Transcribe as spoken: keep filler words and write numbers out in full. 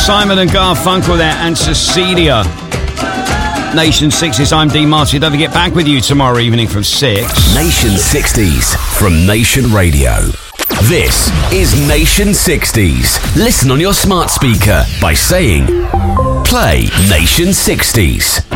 Simon and Garfunkel there, and Cecilia. Nation sixties, I'm Dean Martin. Don't forget, back with you tomorrow evening from six. Nation sixties from Nation Radio. This is Nation sixties. Listen on your smart speaker by saying, play Nation sixties.